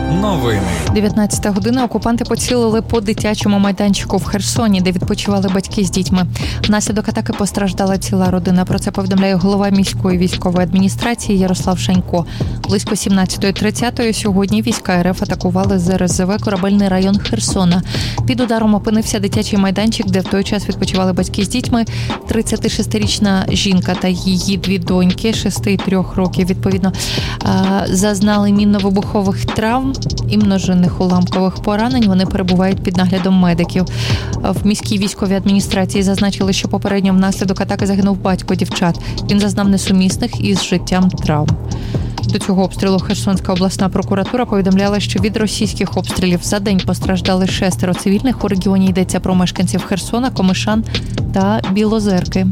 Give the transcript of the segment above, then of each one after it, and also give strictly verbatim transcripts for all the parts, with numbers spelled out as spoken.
Новини. дев'ятнадцята година. Окупанти поцілили по дитячому майданчику в Херсоні, де відпочивали батьки з дітьми. Внаслідок атаки постраждала ціла родина. Про це повідомляє голова міської військової адміністрації Ярослав Шанько. Близько сімнадцята тридцять сьогодні війська РФ атакували з ер ес зе ве корабельний район Херсона. Під ударом опинився дитячий майданчик, де в той час відпочивали батьки з дітьми. тридцятишестирічна жінка та її дві доньки, шести і трьох років, відповідно, зазнали мінно-вибухових травм і множинних уламкових поранень. Вони перебувають під наглядом медиків. В міській військовій адміністрації зазначили, що попередньо внаслідок атаки загинув батько дівчат. Він зазнав несумісних із життям травм. До цього обстрілу Херсонська обласна прокуратура повідомляла, що від російських обстрілів за день постраждали шестеро цивільних. У регіоні йдеться про мешканців Херсона, Комишан та Білозерки.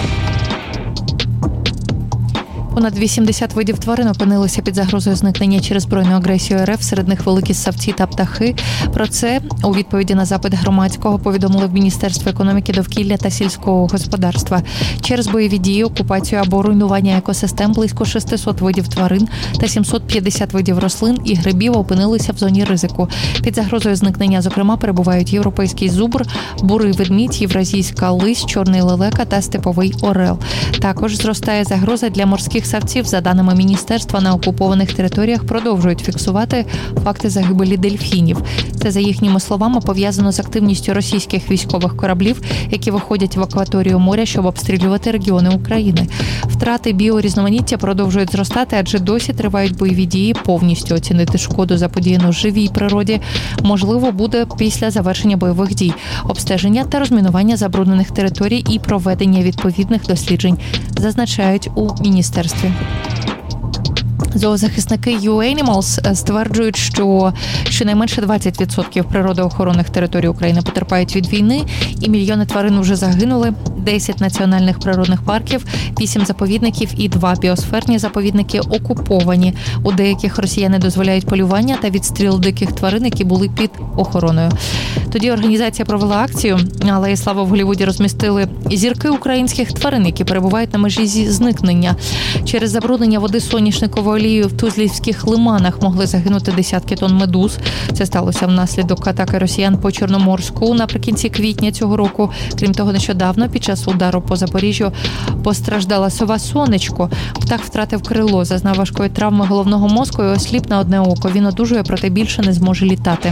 Понад вісімдесят видів тварин опинилися під загрозою зникнення через збройну агресію РФ, серед них великі ссавці та птахи. Про це у відповіді на запит громадського повідомили в Міністерстві економіки, довкілля та сільського господарства. Через бойові дії, окупацію або руйнування екосистем близько шістсот видів тварин та сімсот п'ятдесят видів рослин і грибів опинилися в зоні ризику. Під загрозою зникнення, зокрема, перебувають європейський зубр, бурий ведмідь, євразійська лись, чорний лелека та степовий орел. Також зростає загроза для морських ссавців. За даними міністерства, на окупованих територіях продовжують фіксувати факти загибелі дельфінів. Це, за їхніми словами, пов'язано з активністю російських військових кораблів, які виходять в акваторію моря, щоб обстрілювати регіони України. Втрати біорізноманіття продовжують зростати, адже досі тривають бойові дії. Повністю оцінити шкоду, заподіяну живій природі, можливо буде після завершення бойових дій, обстеження та розмінування забруднених територій і проведення відповідних досліджень, зазначають у міністерстві. Зоозахисники ю Animals стверджують, що щонайменше двадцять відсотків природоохоронних територій України потерпають від війни, і мільйони тварин вже загинули. десять національних природних парків, вісім заповідників і два біосферні заповідники окуповані. У деяких росіяни дозволяють полювання та відстріл диких тварин, які були під охороною. Тоді організація провела акцію, але і слава в Голлівуді розмістили зірки українських тварин, які перебувають на межі зникнення. Через забруднення води соняшниковою олією в Тузлівських лиманах могли загинути десятки тонн медуз. Це сталося внаслідок атаки росіян по Чорноморську наприкінці квітня цього року. Крім того, нещодавно під час удару по Запоріжжю постраждала сова Сонечко. Птах втратив крило, зазнав важкої травми головного мозку і осліп на одне око. Він одужує, проте більше не зможе літати.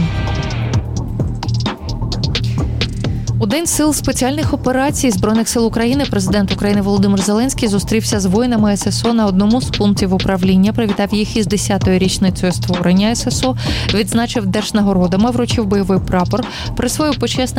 У День сил спеціальних операцій Збройних сил України президент України Володимир Зеленський зустрівся з воїнами ес ес о на одному з пунктів управління, привітав їх із десятою річницею створення ес ес о, відзначив держнагородами, вручив бойовий прапор, присвоїв почесне